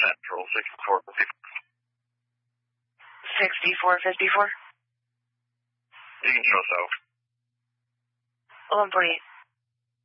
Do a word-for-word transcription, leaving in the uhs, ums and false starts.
Central, sixty-four fifty-four. sixty-four fifty-four? You can show south. one forty-eight.